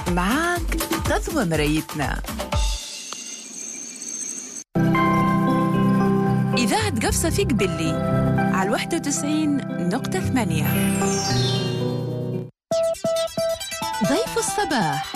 معاك غزوة مرايتنا. إذاعة قفصة في قبلي على 91.8. ضيف الصباح.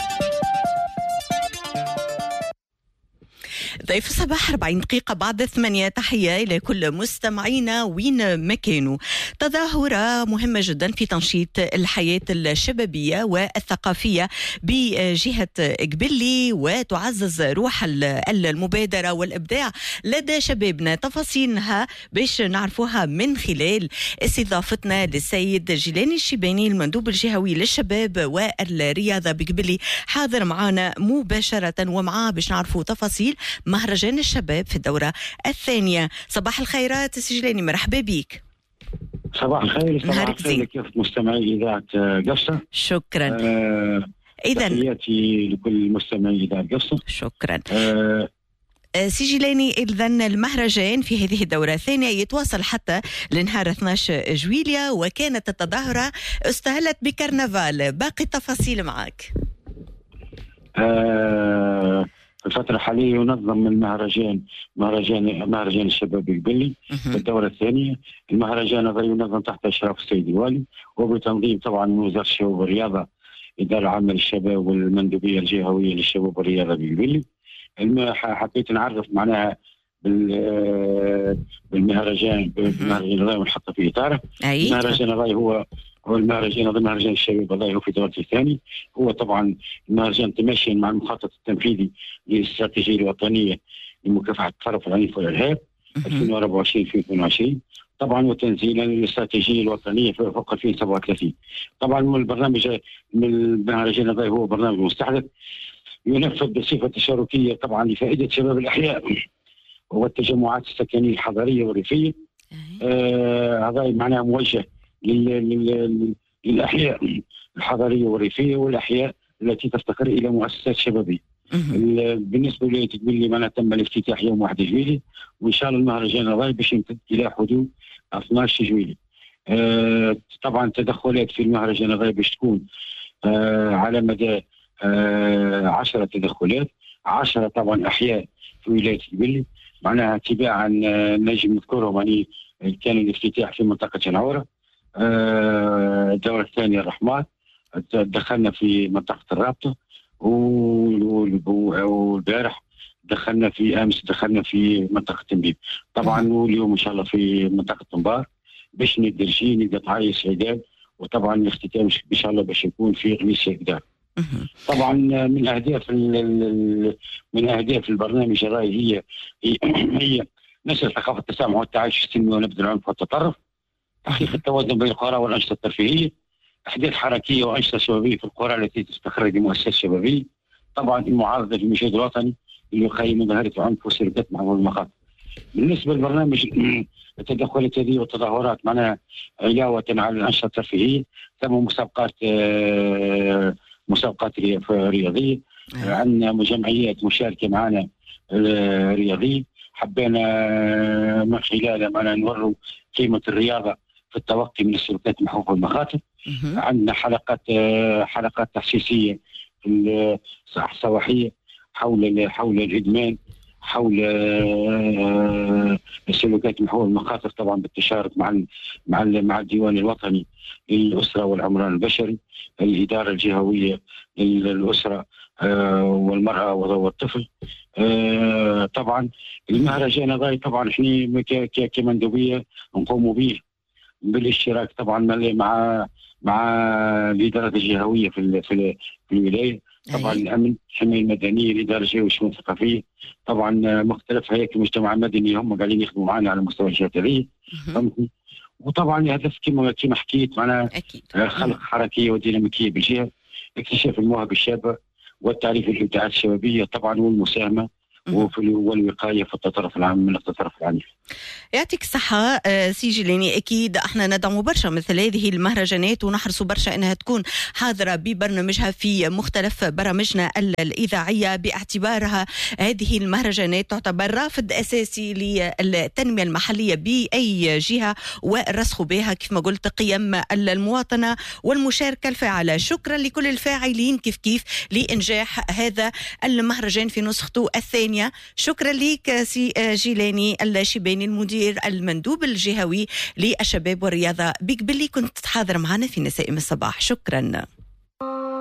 ضيف الصباح 40 دقيقة بعد 8. تحية إلى كل مستمعينا وين ما كانوا. تظاهرة مهمة جدا في تنشيط الحياة الشبابية والثقافية بجهة قبلي، وتعزز روح المبادرة والإبداع لدى شبابنا. تفاصيلها باش نعرفوها من خلال استضافتنا للسيد جيلاني الشيباني، المندوب الجهوي للشباب والرياضة بقبلي، حاضر معنا مباشرة، ومعاه باش نعرفوا تفاصيل مهرجان الشباب في الدورة الثانية. صباح الخيرات سي جيلاني، مرحبا بك. صباح الخير. صباح الخير كيف مستمعي إذاعة قفصة. شكرا. إذن تحياتي لكل مستمعي إذاعة قفصة. شكرا. سي جيلاني، إذن المهرجان في هذه الدورة الثانية يتواصل حتى لنهار 12 جويلية، وكانت التظاهرة استهلت بكرنفال. باقي التفاصيل معك. الفترة الحالية ينظم المهرجان مهرجان الشباب بقبلي في الدورة الثانية. المهرجان هذا ينظم تحت إشراف السيد الوالي، وبتنظيم طبعا من وزارة الشباب والرياضة، إدارة عامة للشباب والمندوبية الجهوية للشباب والرياضة بقبلي. حبيت نعرف معناها بالمهرجان هذا ونحطه في إطاره. المهرجان هذا هو المهرجان هذا مهرجان الشباب هذا هو في دورته الثانية. هو طبعا المهرجان تماشيا مع المخطط التنفيذي للاستراتيجية الوطنية لمكافحة التطرف العنيف والإرهاب 2024-2022 طبعا، وتنزيلا للاستراتيجية الوطنية فوق 2037. طبعا المهرجان هذا هو برنامج مستحدث ينفذ بصفة تشاركية طبعا لفائدة شباب الأحياء والتجمعات السكنية الحضرية والريفية. هذا معناه موجه للأحياء الحضرية والريفية والأحياء التي تفتقر إلى مؤسسات شبابية. بالنسبة لي تقبل لي تم الافتتاح يوم 1 جويلية، وإن شاء الله المهرجان هذا باش يمتد إلى حدود 12 جويلية. طبعا تدخلات في المهرجان هذا باش تكون على مدى 10 تدخلات، 10 طبعا أحياء في ولاية قبلي، معناها تباعا نجم نذكرهم. يعني كان الافتتاح في منطقة جنعورة، الدورة الثانية الرحمات، دخلنا في منطقة الرابطة، والبارح دخلنا في منطقة تنبيب طبعا، واليوم إن شاء الله في منطقة طنبار باش ندرجين نبدأ تعايش عداد. وطبعا الاختتام إن شاء الله باش يكون في غميس إقدار. طبعا من أهداف البرنامج هذا هي نشر ثقافة التسامح والتعايش السلمي ونبذ العنف والتطرف، تحقيق التوازن بين القرى والأنشطة الترفيهية، إحداث حركية وأنشطة شبابية في القرى التي تستخرج مؤسسات شبابية. طبعا المعارضة في المشهد الوطني اللي يقيم ظاهرة العنف وسلوكات محمول المخاطر. بالنسبة للبرنامج التدخلات هذه والتظاهرات معناها علاوة على الأنشطة الترفيهية، ثم مسابقات رياضية. عندنا جمعيات مشاركة معنا رياضية، حبينا من خلالها معنا نوروا قيمة الرياضة في التوقي من السلوكات المخوفة والمخاطر. عندنا حلقات تحسيسية في الصحة الصباحية حول الإدمان، حول السلوكات المخوفة والمخاطر، طبعا بالتشارك مع الديوان الوطني للأسرة والعمران البشري، الإدارة الجهوية للأسرة والمرأة والطفل. طبعا المهرجان هذا طبعا احنا كمندوبية نقوم به بالاشتراك طبعا مع الإدارة الجهوية في الولاية، طبعا الأمن، الحماية المدنية، الإدارة الجهوية والشؤون الثقافية، طبعا مختلف هيئات المجتمع المدني هم قاعدين يخدموا معنا على مستوى الجهات هذه. وطبعا الهدف كما حكيت معنا خلق حركية وديناميكية بالجهة، اكتشاف المواهب الشابة والتعريف الإبداعات الشبابية طبعا والمساهمة والوقاية في التطرف العام من التطرف العنيف. يعطيك الصحة سي جيلاني. أكيد احنا ندعم برشا مثل هذه المهرجانات ونحرصوا برشا أنها تكون حاضرة ببرنامجها في مختلف برامجنا الإذاعية، باعتبارها هذه المهرجانات تعتبر رافد أساسي للتنمية المحلية بأي جهة والرسخ بها كيف ما قلت قيم المواطنة والمشاركة الفاعلة. شكرا لكل الفاعلين كيف لإنجاح هذا المهرجان في نسخته الثانية. شكرا لك سي جيلاني الشيباني المدير المندوب الجهوي للشباب والرياضة بقبلي، كنت حاضر معنا في نسائم الصباح. شكرا.